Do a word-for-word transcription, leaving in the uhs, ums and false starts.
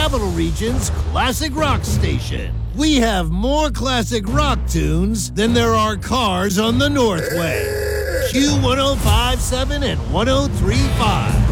Capital Region's classic rock station. We have more classic rock tunes than there are cars on the Northway. Q one oh five point seven and one oh three point five.